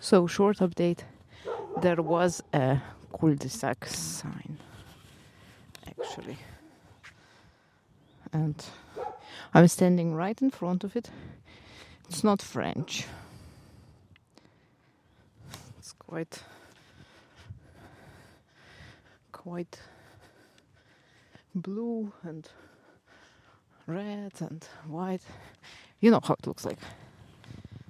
So, short update. There was a cul-de-sac sign, actually. And I'm standing right in front of it. It's not French. It's quite blue and red and white. You know how it looks like.